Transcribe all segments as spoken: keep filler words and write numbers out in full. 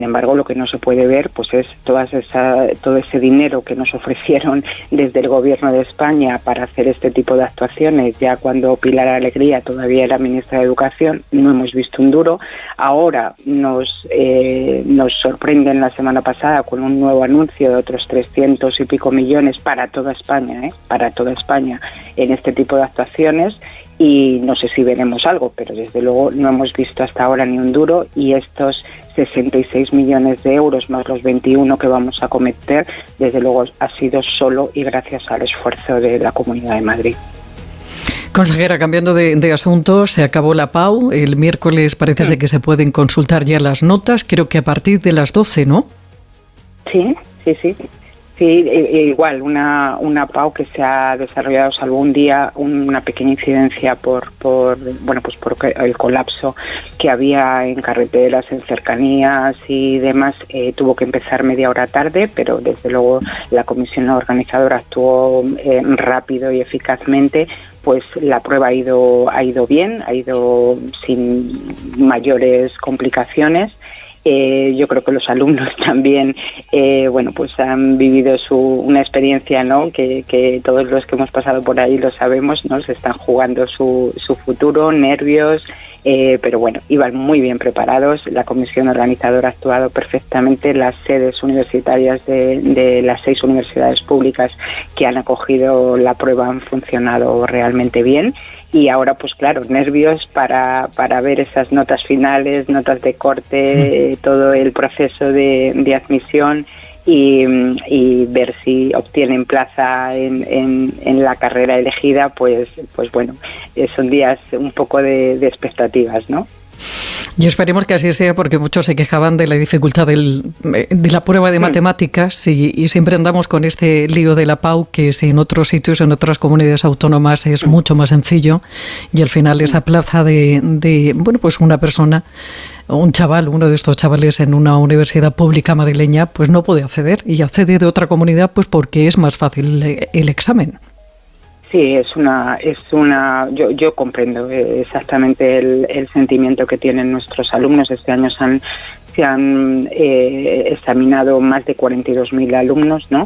Sin embargo, lo que no se puede ver pues es todas esa, todo ese dinero que nos ofrecieron desde el Gobierno de España para hacer este tipo de actuaciones, ya cuando Pilar Alegría todavía era ministra de Educación, no hemos visto un duro. Ahora nos, eh, nos sorprenden la semana pasada con un nuevo anuncio de otros trescientos y pico millones para toda España, ¿eh? para toda España en este tipo de actuaciones. Y no sé si veremos algo, pero desde luego no hemos visto hasta ahora ni un duro, y estos sesenta y seis millones de euros más los veintiuno que vamos a cometer, desde luego ha sido solo y gracias al esfuerzo de la Comunidad de Madrid. Consejera, cambiando de, de asunto, se acabó la P A U. El miércoles parece ser que se pueden consultar ya las notas, creo que a partir de las doce, ¿no? Sí, sí, sí. Sí, igual, una, una P A U que se ha desarrollado, salvo un día, una pequeña incidencia por, por bueno, pues por el colapso que había en carreteras, en cercanías y demás, eh, tuvo que empezar media hora tarde, pero desde luego la comisión organizadora actuó eh, rápido y eficazmente. Pues la prueba ha ido, ha ido bien, ha ido sin mayores complicaciones. Eh, yo creo que los alumnos también, eh, bueno, pues han vivido su, una experiencia, ¿no? Que, que todos los que hemos pasado por ahí lo sabemos, ¿no? Se están jugando su, su futuro, nervios, eh, pero bueno, iban muy bien preparados. La comisión organizadora ha actuado perfectamente. Las sedes universitarias de, de las seis universidades públicas que han acogido la prueba han funcionado realmente bien. Y ahora, pues claro, nervios para, para ver esas notas finales, notas de corte, sí. todo el proceso de, de admisión y, y ver si obtienen plaza en, en, en la carrera elegida, pues, pues bueno, son días un poco de, de expectativas, ¿no? Y esperemos que así sea, porque muchos se quejaban de la dificultad del, de la prueba de matemáticas y, y siempre andamos con este lío de la P A U, que si en otros sitios, en otras comunidades autónomas es mucho más sencillo, y al final esa plaza de, de bueno, pues una persona, un chaval, uno de estos chavales en una universidad pública madrileña, pues no puede acceder, y accede de otra comunidad pues porque es más fácil el examen. Sí, es una, es una, yo, yo comprendo exactamente el, el sentimiento que tienen nuestros alumnos. Este año se han, se han eh, examinado más de cuarenta y dos mil alumnos, ¿no?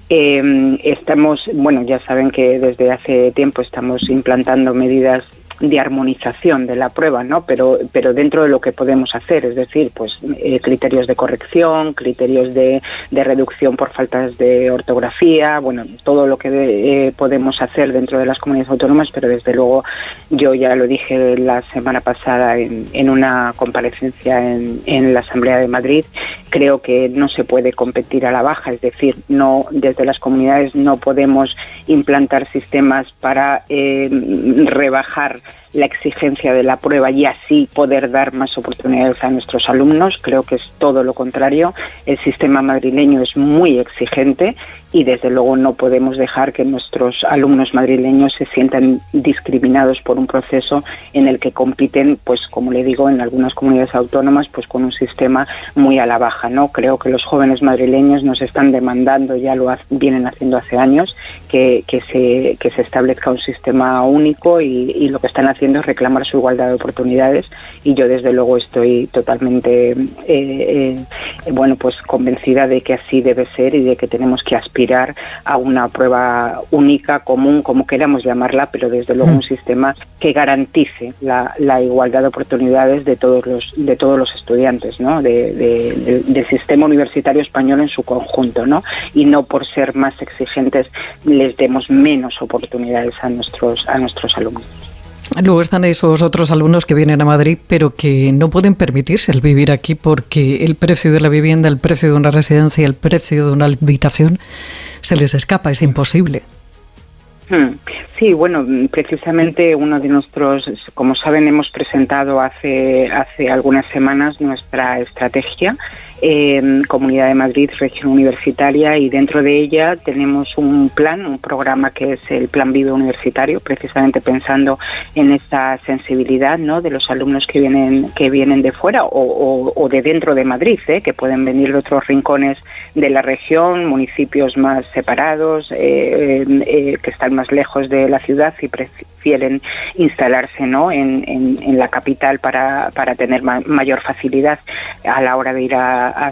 Eh, estamos, bueno, ya saben que desde hace tiempo estamos implantando medidas de armonización de la prueba, ¿no? Pero pero dentro de lo que podemos hacer, es decir, pues eh, criterios de corrección, criterios de, de reducción por faltas de ortografía, bueno, todo lo que eh, podemos hacer dentro de las comunidades autónomas, pero desde luego yo ya lo dije la semana pasada en, en una comparecencia en, en la Asamblea de Madrid, creo que no se puede competir a la baja, es decir, no desde las comunidades no podemos implantar sistemas para eh, rebajar la exigencia de la prueba y así poder dar más oportunidades a nuestros alumnos. Creo que es todo lo contrario. El sistema madrileño es muy exigente y desde luego no podemos dejar que nuestros alumnos madrileños se sientan discriminados por un proceso en el que compiten, pues como le digo, en algunas comunidades autónomas, pues con un sistema muy a la baja, ¿no? Creo que los jóvenes madrileños nos están demandando, ya lo ha, vienen haciendo hace años, que, que se que se establezca un sistema único y, y lo que están haciendo es reclamar su igualdad de oportunidades, y yo desde luego estoy totalmente eh, eh, bueno pues convencida de que así debe ser y de que tenemos que aspirar a una prueba única, común, como queramos llamarla, pero desde luego un sistema que garantice la, la igualdad de oportunidades de todos los de todos los estudiantes, ¿no? de, de, de, del sistema universitario español en su conjunto, ¿no? Y no por ser más exigentes les demos menos oportunidades a nuestros a nuestros alumnos. Luego están esos otros alumnos que vienen a Madrid, pero que no pueden permitirse el vivir aquí porque el precio de la vivienda, el precio de una residencia, el precio de una habitación se les escapa, es imposible. Sí, bueno, precisamente uno de nuestros, como saben, hemos presentado hace hace algunas semanas nuestra estrategia eh, Comunidad de Madrid, Región Universitaria, y dentro de ella tenemos un plan, un programa que es el Plan Vive Universitario, precisamente pensando en esta sensibilidad, ¿no?, de los alumnos que vienen que vienen de fuera o, o, o de dentro de Madrid, ¿eh?, que pueden venir de otros rincones de la región, municipios más separados, eh, eh, que están más lejos de la ciudad y prefieren instalarse, ¿no?, en, en, en la capital para, para tener ma- mayor facilidad a la hora de ir a, a